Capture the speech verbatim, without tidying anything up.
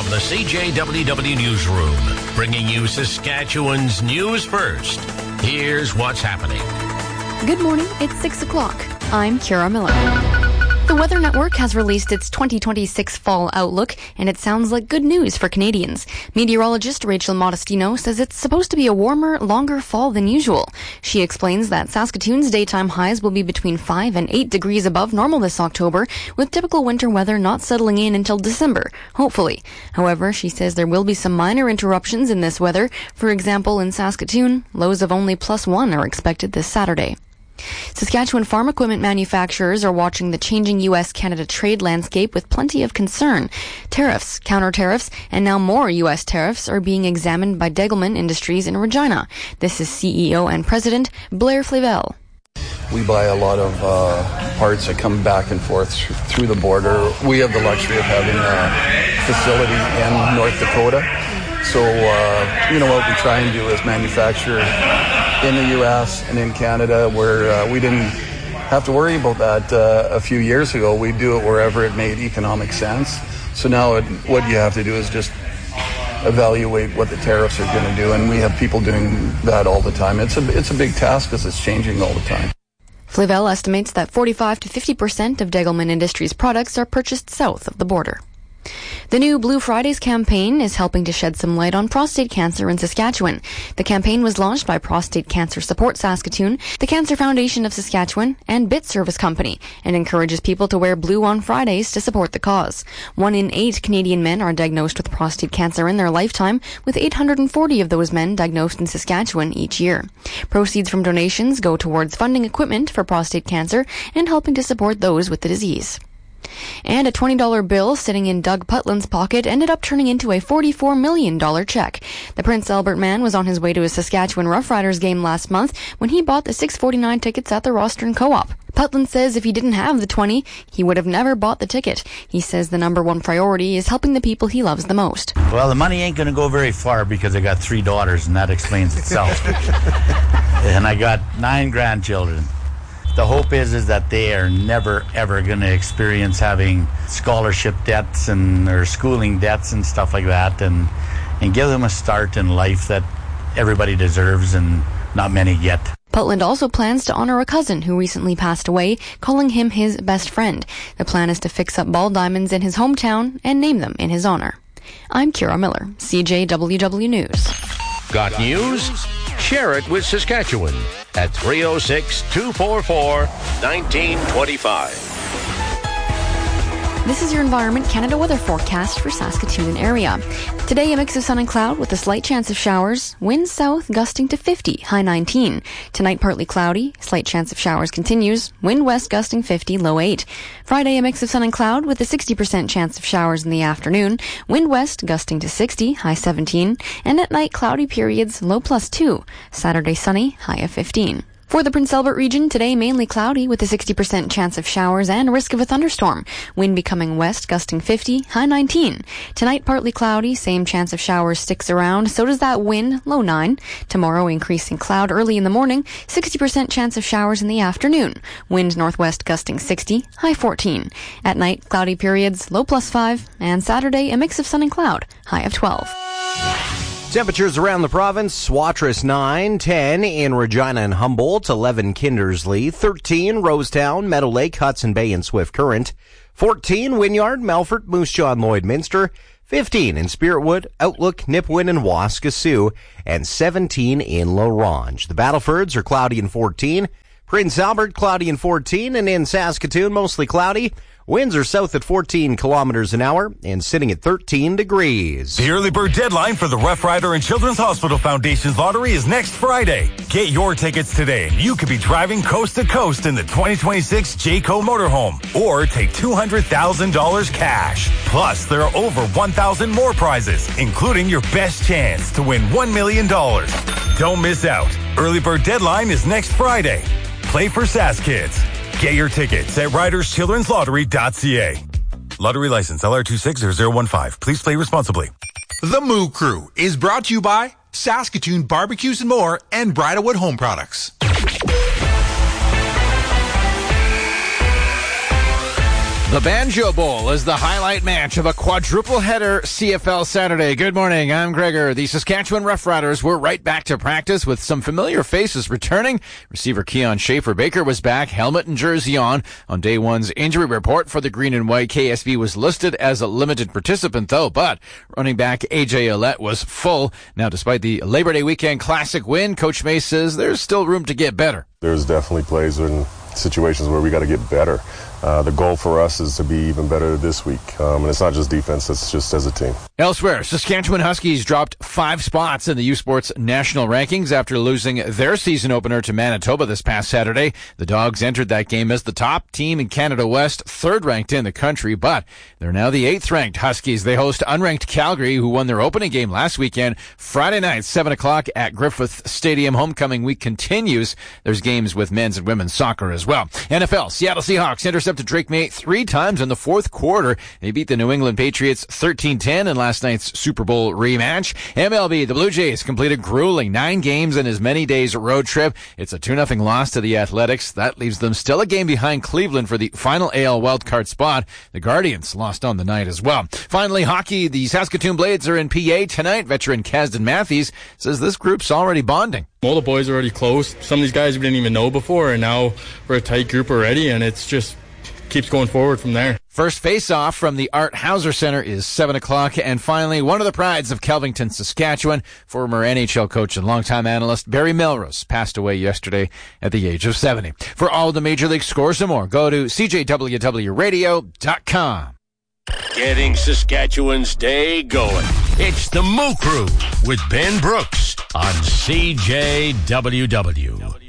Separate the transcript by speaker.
Speaker 1: From the C J W W Newsroom, bringing you Saskatchewan's news first. Here's what's happening.
Speaker 2: Good morning, it's six o'clock. I'm Kira Miller. The Weather Network has released its twenty twenty-six fall outlook, and it sounds like good news for Canadians. Meteorologist Rachel Modestino says it's supposed to be a warmer, longer fall than usual. She explains that Saskatoon's daytime highs will be between five and eight degrees above normal this October, with typical winter weather not settling in until December, hopefully. However, she says there will be some minor interruptions in this weather. For example, in Saskatoon, lows of only plus one are expected this Saturday. Saskatchewan farm equipment manufacturers are watching the changing U S Canada trade landscape with plenty of concern. Tariffs, counter-tariffs, and now more U S tariffs are being examined by Degelman Industries in Regina. This is C E O and President Blair Flavel.
Speaker 3: We buy a lot of uh, parts that come back and forth through the border. We have the luxury of having a facility in North Dakota. So, uh, you know, what we try and do is manufacture in the U S and in Canada, where uh, we didn't have to worry about that uh, a few years ago. We do it wherever it made economic sense. So now it, what you have to do is just evaluate what the tariffs are going to do, and we have people doing that all the time. It's a, it's a big task because it's changing all the time.
Speaker 2: Flavel estimates that forty-five to fifty percent of Degelman Industries products are purchased south of the border. The new Blue Fridays campaign is helping to shed some light on prostate cancer in Saskatchewan. The campaign was launched by Prostate Cancer Support Saskatoon, the Cancer Foundation of Saskatchewan, and Bit Service Company, and encourages people to wear blue on Fridays to support the cause. One in eight Canadian men are diagnosed with prostate cancer in their lifetime, with eight hundred forty of those men diagnosed in Saskatchewan each year. Proceeds from donations go towards funding equipment for prostate cancer and helping to support those with the disease. And a twenty dollar bill sitting in Doug Putland's pocket ended up turning into a forty-four million dollars check. The Prince Albert man was on his way to a Saskatchewan Roughriders game last month when he bought the six forty-nine tickets at the Rostern Co-op. Putland says if he didn't have the twenty, he would have never bought the ticket. He says the number one priority is helping the people he loves the most.
Speaker 4: Well, the money ain't going to go very far because I got three daughters, and that explains itself. And I got nine grandchildren. The hope is is that they are never, ever going to experience having scholarship debts and or schooling debts and stuff like that, and and give them a start in life that everybody deserves and not many get.
Speaker 2: Putland also plans to honor a cousin who recently passed away, calling him his best friend. The plan is to fix up ball diamonds in his hometown and name them in his honor. I'm Kira Miller, C J W W News.
Speaker 1: Got news? Share it with Saskatchewan at three oh six, two four four, one nine two five.
Speaker 2: This is your Environment Canada weather forecast for Saskatoon and area. Today, a mix of sun and cloud with a slight chance of showers. Winds south gusting to fifty, high nineteen. Tonight, partly cloudy. Slight chance of showers continues. Wind west gusting fifty, low eight. Friday, a mix of sun and cloud with a sixty percent chance of showers in the afternoon. Wind west gusting to sixty, high seventeen. And at night, cloudy periods, low plus two. Saturday, sunny, high of fifteen. For the Prince Albert region, today mainly cloudy with a sixty percent chance of showers and risk of a thunderstorm. Wind becoming west, gusting fifty, high nineteen. Tonight, partly cloudy, same chance of showers sticks around, so does that wind, low nine. Tomorrow, increasing cloud early in the morning, sixty percent chance of showers in the afternoon. Wind northwest gusting sixty, high fourteen. At night, cloudy periods, low plus five. And Saturday, a mix of sun and cloud, high of twelve.
Speaker 5: Temperatures around the province, Watrous nine, ten in Regina and Humboldt, eleven Kindersley, thirteen Rosetown, Meadow Lake, Hudson Bay and Swift Current, fourteen Wynyard, Melfort, Moose Jaw and Lloydminster, fifteen in Spiritwood, Outlook, Nipawin and Waskesiu, and seventeen in La Ronge. The Battlefords are cloudy and fourteen, Prince Albert cloudy and fourteen, and in Saskatoon mostly cloudy. Winds are south at fourteen kilometers an hour and sitting at thirteen degrees.
Speaker 6: The early bird deadline for the Rough Rider and Children's Hospital Foundation's lottery is next Friday. Get your tickets today and you could be driving coast to coast in the twenty twenty-six Jayco motorhome or take two hundred thousand dollars cash. Plus, there are over one thousand more prizes, including your best chance to win one million dollars. Don't miss out. Early bird deadline is next Friday. Play for Sask Kids. Get your tickets at riders children's lottery dot c a. Lottery license L R two six zero zero one five. Please play responsibly.
Speaker 7: The Moo Crew is brought to you by Saskatoon Barbecues and More and Bridalwood Home Products.
Speaker 8: The Banjo Bowl is the highlight match of a quadruple header C F L Saturday. Good morning, I'm Gregor. The Saskatchewan Roughriders were right back to practice with some familiar faces returning. Receiver Keon Schaefer-Baker was back, helmet and jersey on. On day one's injury report for the Green and White, K S V was listed as a limited participant though, but running back A J Ouellette was full. Now, despite the Labor Day weekend classic win, Coach May says there's still room to get better.
Speaker 9: There's definitely plays and situations where we got to get better. Uh, the goal for us is to be even better this week. Um, and it's not just defense, it's just as a team.
Speaker 8: Elsewhere, Saskatchewan Huskies dropped five spots in the U Sports national rankings after losing their season opener to Manitoba this past Saturday. The Dogs entered that game as the top team in Canada West, third ranked in the country, but they're now the eighth ranked Huskies. They host unranked Calgary, who won their opening game last weekend. Friday night, seven o'clock at Griffith Stadium. Homecoming week continues. There's games with men's and women's soccer as well. N F L, Seattle Seahawks intercepted Drake May three times in the fourth quarter. They beat the New England Patriots thirteen ten in last night's Super Bowl rematch. M L B, the Blue Jays completed grueling nine games in as many days road trip. It's a two nothing loss to the Athletics. That leaves them still a game behind Cleveland for the final A L wildcard spot. The Guardians lost on the night as well. Finally, hockey, the Saskatoon Blades are in P A tonight. Veteran Kasdan Matthews says this group's already bonding.
Speaker 10: All the boys are already close. Some of these guys we didn't even know before, and now we're a tight group already, and it's just keeps going forward from there.
Speaker 8: First face-off from the Art Hauser Center is seven o'clock. And finally, one of the prides of Kelvington, Saskatchewan, former N H L coach and longtime analyst Barry Melrose passed away yesterday at the age of seventy. For all the Major League scores and more, go to C J W W radio dot com.
Speaker 1: Getting Saskatchewan's day going. It's the Moo Crew with Ben Brooks on C J W W.